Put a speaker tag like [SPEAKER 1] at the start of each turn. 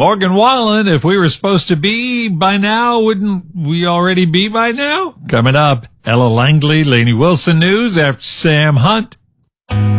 [SPEAKER 1] Morgan Wallen, if we were supposed to be by now, wouldn't we already be by now? Coming up, Ella Langley, Lainey Wilson News after Sam Hunt.